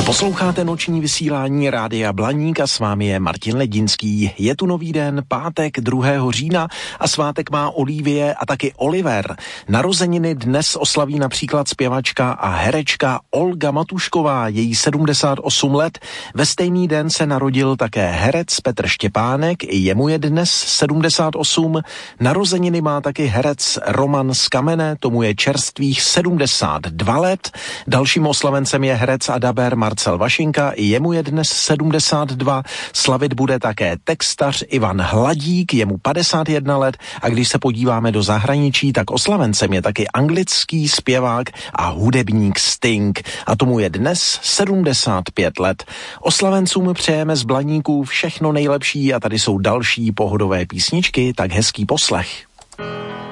Posloucháte noční vysílání Rádia Blaník a s vámi je Martin Ledinský. Je tu nový den, pátek 2. října a svátek má Olivie a taky Oliver. Narozeniny dnes oslaví například zpěvačka a herečka Olga Matušková, její 78 let. Ve stejný den se narodil také herec Petr Štěpánek, i jemu je dnes 78. Narozeniny má taky herec Roman z Kamene, tomu je čerstvých 72 let. Dalším oslavencem je herec a daber Marcel Vašinka, i jemu je dnes 72, slavit bude také textař Ivan Hladík, jemu 51 let a když se podíváme do zahraničí, tak oslavencem je taky anglický zpěvák a hudebník Sting a tomu je dnes 75 let. Oslavencům přejeme z Blaníků všechno nejlepší a tady jsou další pohodové písničky, tak hezký poslech.